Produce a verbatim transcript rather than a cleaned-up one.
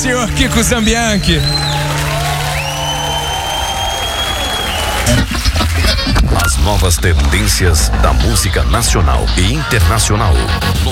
senhor Kiko Zambianchi. As novas tendências da música nacional e internacional no